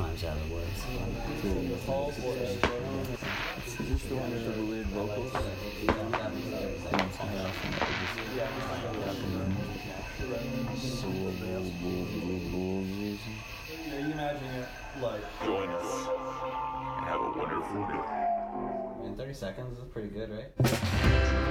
climbs out of the woods. Is this the one with the lead vocals? You imagine it like... Join us and have a wonderful day. In 30 seconds is pretty good, right?